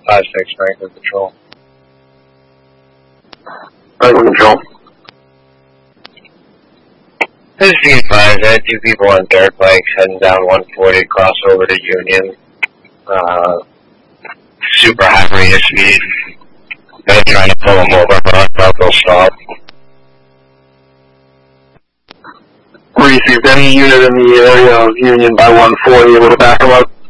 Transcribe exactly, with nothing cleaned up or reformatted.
five six Franklin Patrol. Franklin Patrol. Just be advised, I had two people on dirt bikes heading down one forty, cross over to Union. Uh, super high rate of speed. They're trying to pull them over, but I thought they'll stop. Received any unit in the area of Union by one forty able to back them up?